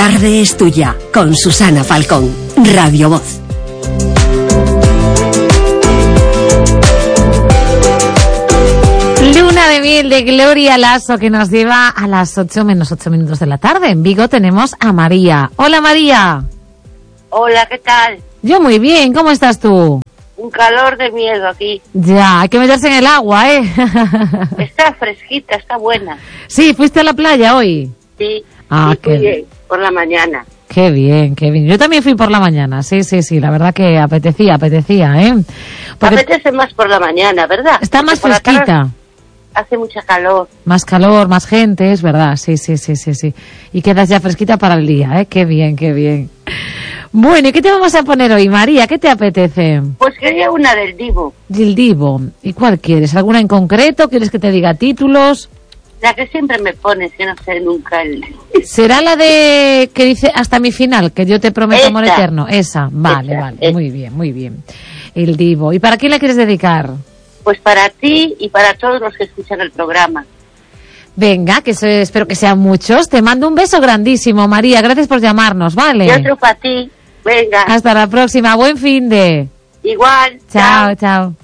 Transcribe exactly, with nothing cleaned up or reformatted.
tarde es tuya, con Susana Falcón, Radio Voz. Luna de miel de Gloria Lasso, que nos lleva a las ocho menos ocho minutos de la tarde. En Vigo tenemos a María. Hola, María. Hola, ¿qué tal? Yo muy bien, ¿cómo estás tú? Un calor de miedo aquí. Ya, hay que meterse en el agua, ¿eh? Está fresquita, está buena. Sí, ¿fuiste a la playa hoy? Sí, ah, sí qué... fui por la mañana. Qué bien, qué bien. Yo también fui por la mañana, sí, sí, sí. La verdad que apetecía, apetecía, ¿eh? Porque apetece más por la mañana, ¿verdad? Está Porque más fresquita. Hace mucha calor. Más calor, más gente, es verdad, sí, sí, sí, sí, sí. Y quedas ya fresquita para el día, ¿eh? Qué bien, qué bien. Bueno, ¿y qué te vamos a poner hoy, María? ¿Qué te apetece? Pues quería una del Divo. Del Divo. ¿Y cuál quieres? ¿Alguna en concreto? ¿Quieres que te diga títulos? La que siempre me pones, que no sé nunca el... ¿Será la de que dice hasta mi final, que yo te prometo esa, amor eterno? Esa, vale, esa, vale, esa. muy bien, muy bien. El Divo. ¿Y para quién la quieres dedicar? Pues para ti y para todos los que escuchan el programa. Venga, que eso, espero que sean muchos. Te mando un beso grandísimo, María. Gracias por llamarnos, ¿vale? Y otro para ti. Venga. Hasta la próxima. Buen fin de... Igual. Chao, chao. chao.